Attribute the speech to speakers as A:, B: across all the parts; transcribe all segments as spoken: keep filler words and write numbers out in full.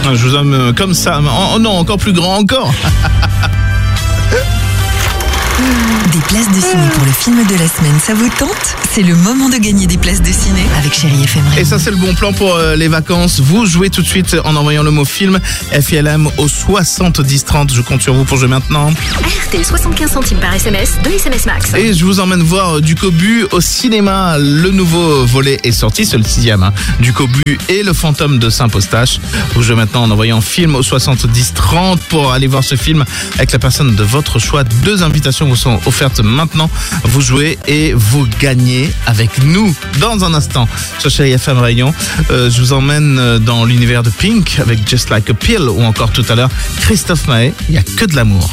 A: Je vous aime comme ça. Oh non, encore plus grand encore.
B: Des places de ciné pour le film de la semaine, ça vous tente? C'est le moment de gagner des places de ciné avec Chérie F M Radio.
A: Et ça, c'est le bon plan pour euh, les vacances. Vous jouez tout de suite en envoyant le mot film F I L M au soixante-dix trente. Je compte sur vous pour jouer maintenant.
C: R T, soixante-quinze centimes par S M S, deux S M S max.
A: Et je vous emmène voir du Cobu au cinéma. Le nouveau volet est sorti, c'est le sixième, hein, du Cobu et le fantôme de Saint-Postache. Vous jouez maintenant en envoyant film au soixante-dix trente pour aller voir ce film avec la personne de votre choix. Deux invitations vous sont offertes maintenant. Vous jouez et vous gagnez avec nous dans un instant sur Chérie F M Rayon. Euh, je vous emmène dans l'univers de Pink avec Just Like a Pill ou encore tout à l'heure Christophe Maé. Il n'y a que de l'amour.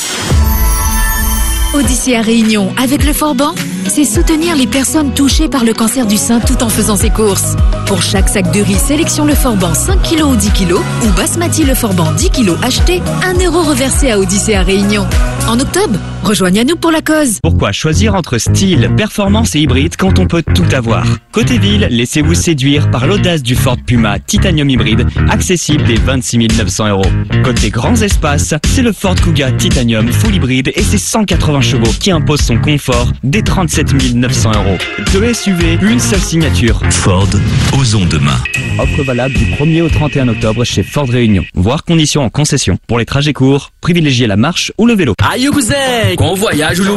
D: Odyssée à Réunion avec le Forban, c'est soutenir les personnes touchées par le cancer du sein tout en faisant ses courses. Pour chaque sac de riz, sélection le Forban cinq kilos ou dix kilos ou Basmati le Forban dix kilos acheté, un euro reversé à Odyssée à Réunion. En octobre, rejoignez-nous pour la cause.
E: Pourquoi choisir entre style, performance et hybride quand on peut tout avoir? Côté ville, laissez-vous séduire par l'audace du Ford Puma Titanium hybride, accessible dès vingt-six mille neuf cents euros. Côté grands espaces, c'est le Ford Kuga Titanium full hybride et ses cent quatre-vingts chevaux qui imposent son confort dès trente-sept mille neuf cents euros. Deux S U V, une seule signature.
F: Ford, osons demain.
E: Offre valable du premier au trente et un octobre chez Ford Réunion. Voir conditions en concession. Pour les trajets courts, privilégiez la marche ou le vélo.
G: Aïe cousin, qu'on voyage ou